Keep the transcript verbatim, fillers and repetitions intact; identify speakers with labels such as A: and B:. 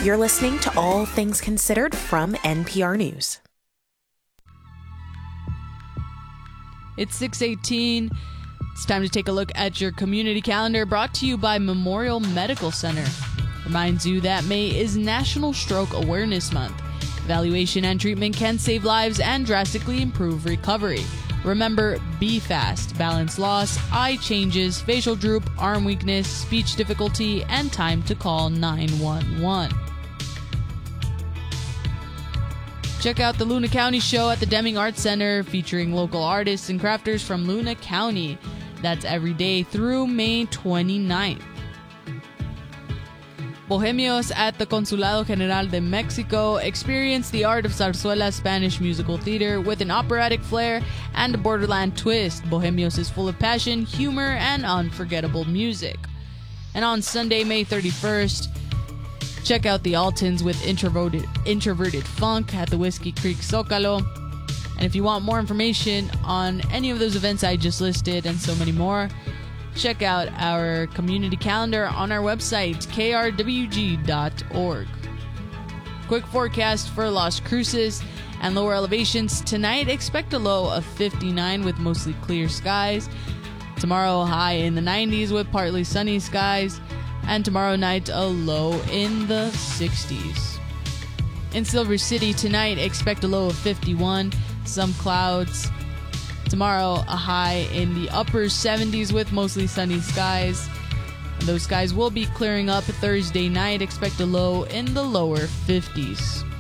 A: You're listening to All Things Considered from N P R News.
B: It's six eighteen. It's time to take a look at your community calendar, brought to you by Memorial Medical Center. Reminds you that May is National Stroke Awareness Month. Evaluation and treatment can save lives and drastically improve recovery. Remember, be fast, balance loss, eye changes, facial droop, arm weakness, speech difficulty, and time to call nine one one. Check out the Luna County Show at the Deming Arts Center, featuring local artists and crafters from Luna County. That's every day through May twenty-ninth. Bohemios at the Consulado General de Mexico experience the art of zarzuela Spanish musical theater with an operatic flair and a borderland twist. Bohemios is full of passion, humor, and unforgettable music. And on Sunday, May thirty-first, check out the Altons with Introverted, Introverted Funk at the Whiskey Creek Zocalo. And if you want more information on any of those events I just listed and so many more, check out our community calendar on our website, k r w g dot org. Quick forecast for Las Cruces and lower elevations. Tonight, expect a low of fifty-nine with mostly clear skies. Tomorrow, a high in the nineties with partly sunny skies. And tomorrow night, a low in the sixties. In Silver City tonight, expect a low of fifty-one, some clouds. Tomorrow, a high in the upper seventies with mostly sunny skies. And those skies will be clearing up Thursday night. Expect a low in the lower fifties.